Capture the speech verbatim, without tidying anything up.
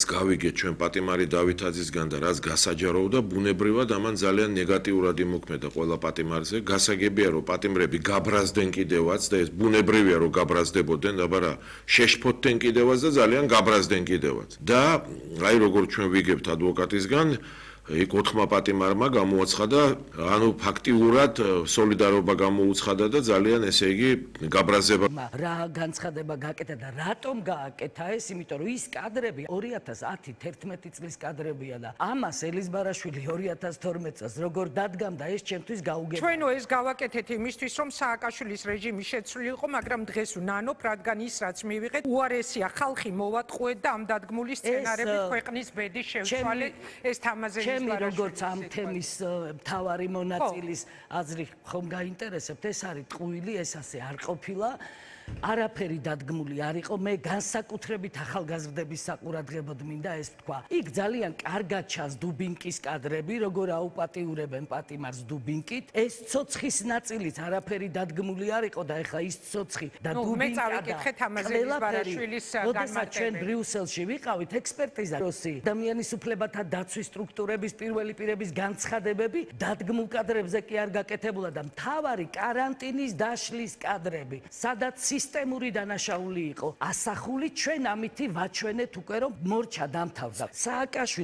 გავიგეთ ჩვენ პატიმარი დავითაძისგან და რაც გასაჯაროვდა, ბუნებრივად ამან ძალიან ნეგატიურად იმოქმედა ყველა პატიმარზე. გასაგებია რომ პატიმრები გაბრაზდნენ კიდევაც და ეს ბუნებრივია რომ გაბრაზდებოდნენ, აბა რა შეშფოთდნენ კიდევაც და ძალიან გაბრაზდნენ კიდევაც. და აი როგორ ჩვენ ვიგებთ ადვოკატისგან იქ ოთხმა პატიმარმა გამოაცხადა, ანუ ფაქტიურად სოლიდარობა გამოუცხადა და ძალიან ესე იგი გაბრაზება. რა განცხადება გააკეთა და რატომ გააკეთა ეს, იმიტომ რომ ის კადრები ორი ათას ათი თერთმეტი წლის კადრებია და ამას ელიზბარაშვილი ორი ათას თორმეტ წელს როგორ დადგამდა ეს ჩემთვის გაუგებარია. ჩვენო ეს გავაკეთეთ იმისთვის რომ სააკაშვილის რეჟიმი შეცვლილიყო, მაგრამ დღეს ვნანობ, რადგან ის რაც მივიღეთ უარესია ხალხი მოვატყუეთ და ამ დადგმული სცენარებით ქვეყნის ბედი შევცვალეთ ეს თამაზე ჩემი როგორც ამ თემის მთავარი მონაწილის აზრი ხომ გაინტერესებთ, ეს არის ტყუილი, ეს ასე არ ყოფილა. არაფერი დადგმული არ იყო, მე განსაკუთრებით ახალგაზრდების საყურადღებოდ მინდა ეს ვთქვა. იქ ძალიან კარგად ჩანს დუბინკის კადრები, როგორ აუპატიურებენ პატიმარს დუბინკით. ეს ცოცხის ნაწილიც არაფერი დადგმული არ იყო და ეხა ის ცოცხი და დუბინკა და ელიზბარაშვილის განმარტებები. ჩვენ ბრიუსელში ვიყავით ექსპერტიზა როსი, ადამიანის უფლებათა დაცვის სტრუქტურების პირველი პირების განცხადებები დადგმულ კადრებზე კი არ გაკეთებულა და მთავარი კარანტინის დაშლის კადრები, სადაც სისტემური დანაშაული იყო ასახული, ჩვენ ამითი ვაჩვენეთ უკვე რომ მორჩა დამთავრდა. სააკაშვილი